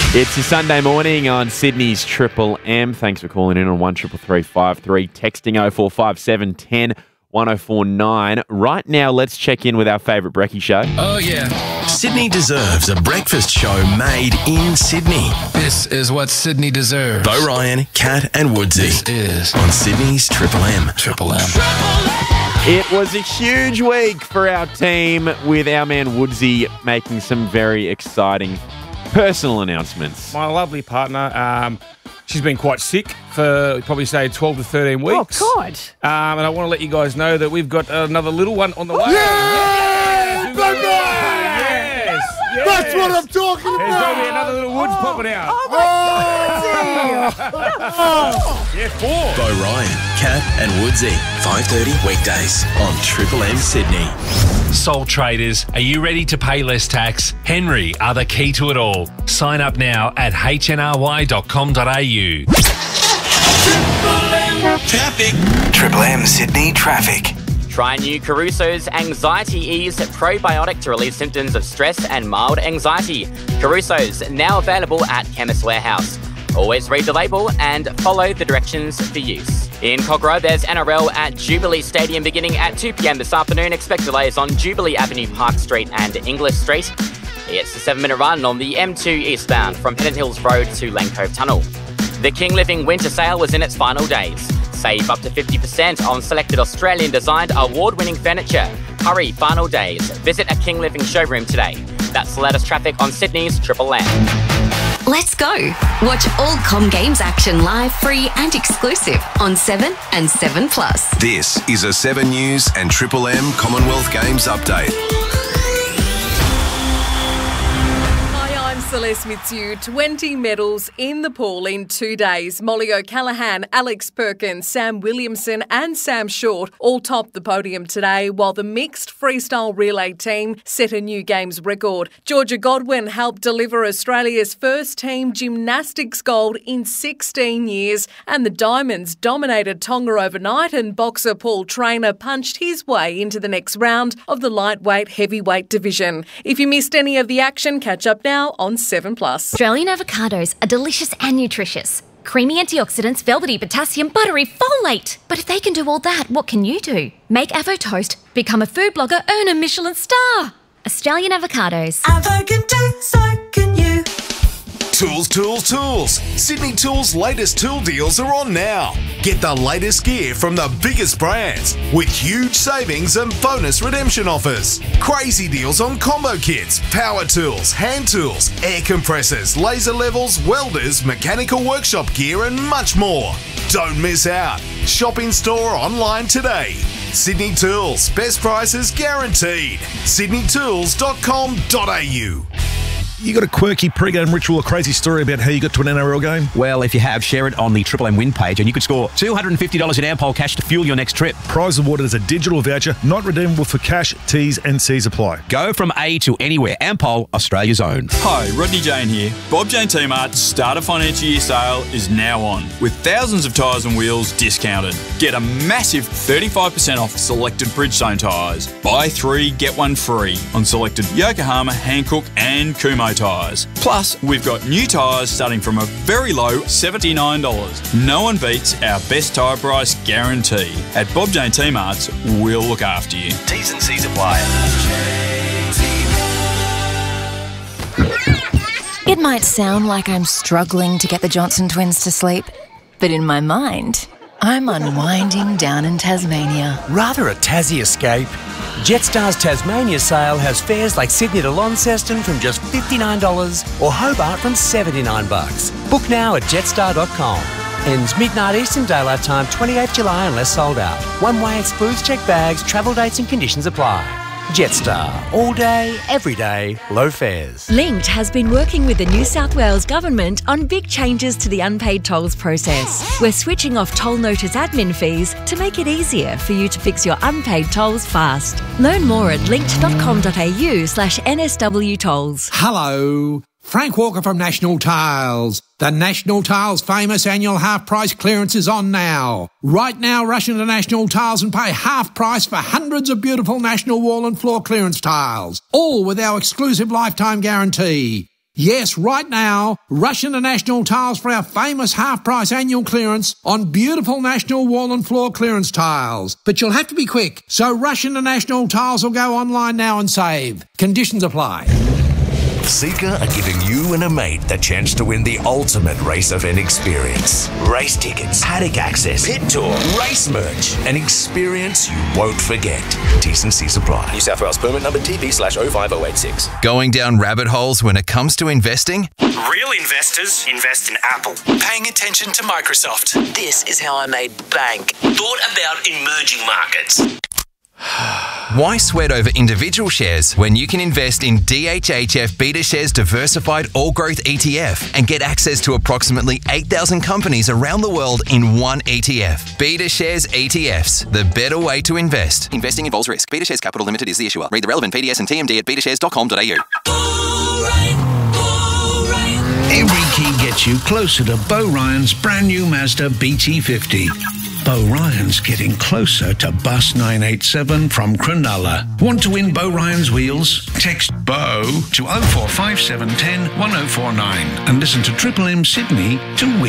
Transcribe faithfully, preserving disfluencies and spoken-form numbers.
It's a Sunday morning on Sydney's Triple M. Thanks for calling in on one triple three five three, texting oh four five seven one oh one oh four nine. Right now, let's check in with our favourite brekkie show. Oh, yeah. Sydney deserves a breakfast show made in Sydney. This is what Sydney deserves. Bo Ryan, Kat and Woodsy. This is on Sydney's Triple M. Triple M. It was a huge week for our team with our man Woodsy making some very exciting personal announcements. My lovely partner, um, she's been quite sick for probably say twelve to thirteen weeks. Oh, God. Um, and I want to let you guys know that we've got another little one on the way. Yeah! Yes! Baby! Yes! Yes! That's what I'm talking There's about! going to be another little Woods Oh. popping out. Oh, my God. Yeah, four. Bo Ryan, Kat and Woodsy. five thirty weekdays on Triple M Sydney. Sole traders, are you ready to pay less tax? Henry are the key to it all. Sign up now at h n r y dot com dot a u. Traffic. Triple M Sydney traffic. Try new Caruso's Anxiety Ease Probiotic to relieve symptoms of stress and mild anxiety. Caruso's now available at Chemist Warehouse. Always read the label and follow the directions for use. In Cogra, there's N R L at Jubilee Stadium beginning at two p m this afternoon. Expect delays on Jubilee Avenue, Park Street and English Street. It's a seven-minute run on the M two eastbound from Pennant Hills Road to Lane Cove Tunnel. The King Living Winter Sale was in its final days. Save up to fifty percent on selected Australian-designed award-winning furniture. Hurry, final days. Visit a King Living showroom today. That's the latest traffic on Sydney's Triple M. Let's go. Watch all Com Games action live, free and exclusive on seven and seven plus. This is a seven News and Triple M Commonwealth Games update. Celeste Mitsu, twenty medals in the pool in two days. Molly O'Callaghan, Alex Perkins, Sam Williamson and Sam Short all topped the podium today, while the mixed freestyle relay team set a new games record. Georgia Godwin helped deliver Australia's first team gymnastics gold in sixteen years, and the Diamonds dominated Tonga overnight, and boxer Paul Trainer punched his way into the next round of the lightweight heavyweight division. If you missed any of the action, catch up now on seven plus. Australian avocados are delicious and nutritious. Creamy antioxidants, velvety potassium, buttery folate. But if they can do all that, what can you do? Make Avo Toast, become a food blogger, earn a Michelin star. Australian avocados. Avo can do, so can you. Tools, tools, tools. Sydney Tools' latest tool deals are on now. Get the latest gear from the biggest brands with huge savings and bonus redemption offers. Crazy deals on combo kits, power tools, hand tools, air compressors, laser levels, welders, mechanical workshop gear and much more. Don't miss out. Shop in store or online today. Sydney Tools, best prices guaranteed. sydney tools dot com dot a u. You got a quirky pre-game ritual or crazy story about how you got to an N R L game? Well, if you have, share it on the Triple M win page and you could score two hundred fifty dollars in Ampol cash to fuel your next trip. Prize awarded as a digital voucher, not redeemable for cash. T's and C's apply. Go from A to anywhere. Ampol, Australia's own. Hi, Rodney Jane here. Bob Jane T-Mart's start of financial year sale is now on, with thousands of tyres and wheels discounted. Get a massive thirty-five percent off selected Bridgestone tyres. Buy three, get one free on selected Yokohama, Hankook and Kumho tyres. Plus, we've got new tyres starting from a very low seventy-nine dollars. No one beats our best tyre price guarantee. At Bob Jane T-Mart's, we'll look after you. T's and C's apply. It might sound like I'm struggling to get the Johnson twins to sleep, but in my mind, I'm unwinding down in Tasmania. Rather a Tassie escape? Jetstar's Tasmania sale has fares like Sydney to Launceston from just fifty-nine dollars or Hobart from seventy-nine bucks. Book now at jetstar dot com. Ends midnight Eastern Daylight Time, twenty-eighth July unless sold out. One way excludes checked bags, travel dates and conditions apply. Jetstar. All day, every day, low fares. Linked has been working with the New South Wales Government on big changes to the unpaid tolls process. We're switching off toll notice admin fees to make it easier for you to fix your unpaid tolls fast. Learn more at linked dot com dot a u slash N S W tolls. Hello. Frank Walker from National Tiles. The National Tiles famous annual half price clearance is on now. Right now, rush into National Tiles and pay half price for hundreds of beautiful National wall and floor clearance tiles, all with our exclusive lifetime guarantee. Yes, right now, rush into National Tiles for our famous half-price annual clearance on beautiful National wall and floor clearance tiles. But you'll have to be quick, so rush into National Tiles or go online now and save. Conditions apply. Seeker are giving you and a mate the chance to win the ultimate race event experience. Race tickets, paddock access, pit tour, race merch, an experience you won't forget. T's and C's apply. New South Wales permit number T B slash oh five oh eight six. Going down rabbit holes when it comes to investing? Real investors invest in Apple. Paying attention to Microsoft. This is how I made bank. Thought about emerging markets. Why sweat over individual shares when you can invest in D H H F BetaShares Diversified All Growth E T F and get access to approximately eight thousand companies around the world in one E T F? BetaShares E T Fs, the better way to invest. Investing involves risk. BetaShares Capital Limited is the issuer. Read the relevant P D S and T M D at betashares dot com dot a u. Every key gets you closer to Bo Ryan's brand new Mazda B T fifty. Bo Ryan's getting closer to bus nine eight seven from Cronulla. Want to win Bo Ryan's wheels? Text BO to oh four five seven one oh one oh four nine and listen to Triple M Sydney to win.